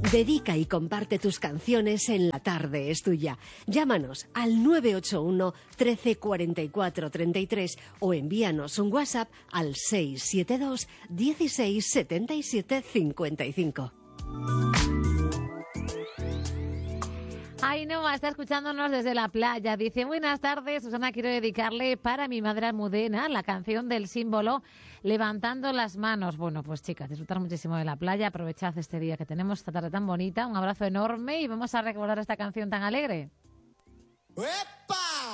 Dedica y comparte tus canciones en La Tarde es Tuya. Llámanos al 981 13 44 33 o envíanos un WhatsApp al 672 16 77 55. Ainhoa está escuchándonos desde la playa. Dice, buenas tardes, Susana, quiero dedicarle para mi madre Almudena la canción del símbolo Levantando las manos. Bueno, pues chicas, disfrutar muchísimo de la playa, aprovechad este día que tenemos, esta tarde tan bonita. Un abrazo enorme y vamos a recordar esta canción tan alegre. ¡Epa!